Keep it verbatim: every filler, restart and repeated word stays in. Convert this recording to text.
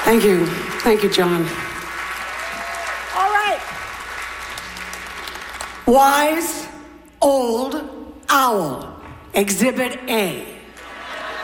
Thank you. Thank you, John. All right. Wise Old Owl, Exhibit A.